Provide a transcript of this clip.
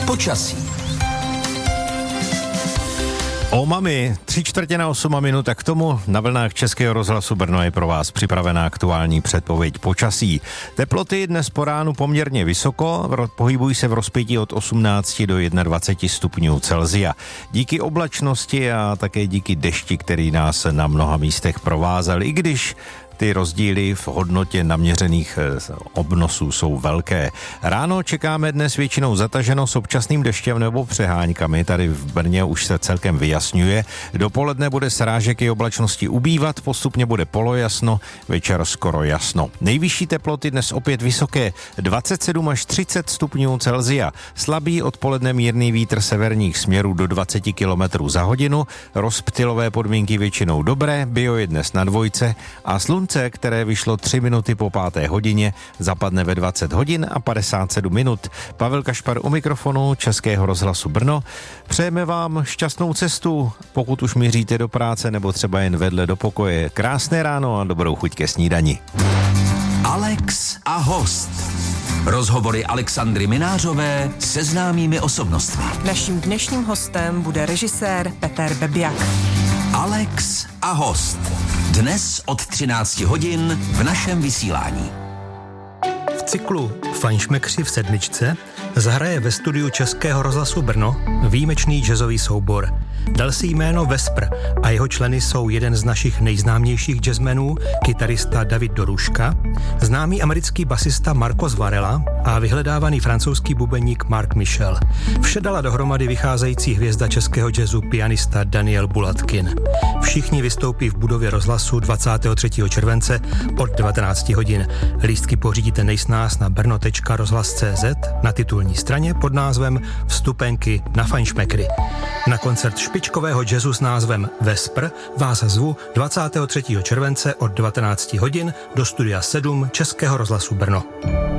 Počasí. O mami, 7:45, a k tomu na vlnách Českého rozhlasu Brno je pro vás připravená aktuální předpověď počasí. Teploty dnes po ránu poměrně vysoko, pohybují se v rozpětí od 18 do 21 stupňů Celsia. Díky oblačnosti a také díky dešti, který nás na mnoha místech provázel, i když ty rozdíly v hodnotě naměřených obnosů jsou velké. Ráno čekáme dnes většinou zataženo s občasným deštěm nebo přeháňkami. Tady v Brně už se celkem vyjasňuje. Dopoledne bude srážek i oblačnosti ubývat, postupně bude polojasno, večer skoro jasno. Nejvyšší teploty dnes opět vysoké, 27 až 30 stupňů Celsia. Slabý odpoledne mírný vítr severních směrů do 20 km za hodinu. Rozptylové podmínky většinou dobré, bio je dnes na 2 a slunce, které vyšlo 3 minuty po 5. hodině, zapadne ve 20 hodin a 57 minut. Pavel Kašpar u mikrofonu Českého rozhlasu Brno. Přejeme vám šťastnou cestu, pokud už míříte do práce nebo třeba jen vedle do pokoje. Krásné ráno a dobrou chuť ke snídani. Alex a host. Rozhovory Alexandry Minářové se známými osobnostmi. Naším dnešním hostem bude režisér Peter Bebiak. Alex a host. Dnes od 13 hodin v našem vysílání. V cyklu Fajnšmekři v sedmičce zahraje ve studiu Českého rozhlasu Brno výjimečný jazzový soubor. Dal si jméno Vespr a jeho členy jsou jeden z našich nejznámějších jazzmenů, kytarista David Doruška, známý americký basista Marcos Varela a vyhledávaný francouzský bubeník Mark Michel. Vše dala dohromady vycházející hvězda českého jazzu pianista Daniel Bulatkin. Všichni vystoupí v budově rozhlasu 23. července od 19 hodin. Lístky pořídíte nejsnáz na brno.rozhlas.cz na titulní straně pod názvem Vstupenky na Fajnšmekry. Na koncert špičkového jazzu s názvem Vespr vás zvu 23. července od 19 hodin do studia 7 Českého rozhlasu Brno.